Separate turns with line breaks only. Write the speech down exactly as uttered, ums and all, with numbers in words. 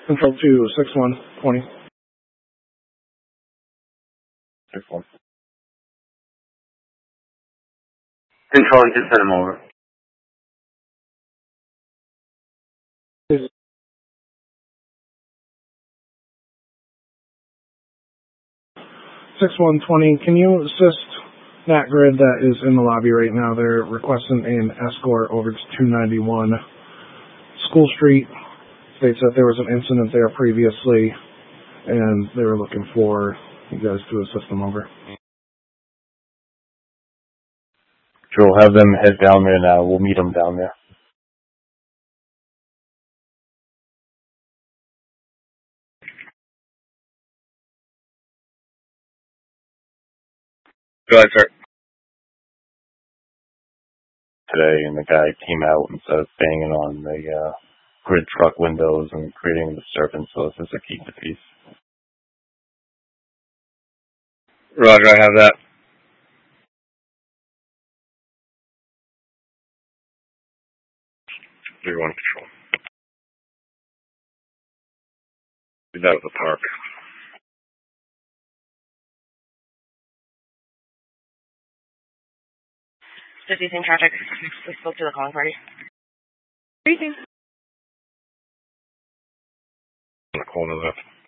Control two, six one twenty.
six one.
Control, you just send him over.
six one twenty, can you assist that grid that is in the lobby right now? They're requesting an escort over to two ninety-one School Street. States that there was an incident there previously, and they were looking for you guys to assist them over.
Sure, we'll have them head down there now. We'll meet them down there.
Go ahead, sir.
Today, and the guy came out and started banging on the uh, grid truck windows and creating a disturbance, so this is a keep the peace.
Roger, I have that. three one Control. Do that at the park.
Just using traffic. We spoke to the calling party. Briefing.
On the corner left.